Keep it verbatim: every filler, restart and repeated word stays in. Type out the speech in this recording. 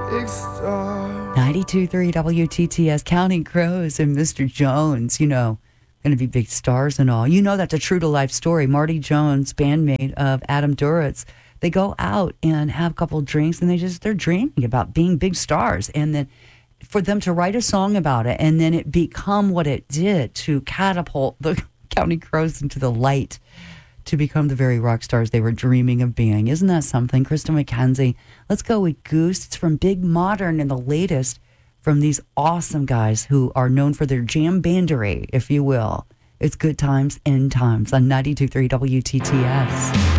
big star. ninety-two point three W T T S, Counting Crows and Mister Jones, you know, going to be big stars and all. You know that's a true-to-life story. Marty Jones, bandmate of Adam Duritz, they go out and have a couple of drinks, and they just, they're dreaming about being big stars. And then for them to write a song about it, and then it become what it did to catapult the Counting Crows into the light, to become the very rock stars they were dreaming of being. Isn't that something? Krista McKenzie. Let's go with Goose. It's from Big Modern and the latest from these awesome guys who are known for their jam bandery, if you will. It's Good Times, End Times on ninety-two point three W T T S.